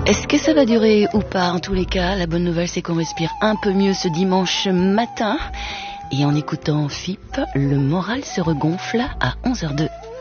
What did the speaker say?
Est-ce que ça va durer ou pas? En tous les cas, la bonne nouvelle, c'est qu'on respire un peu mieux ce dimanche matin. Et en écoutant FIP, le moral se regonfle à 11h02.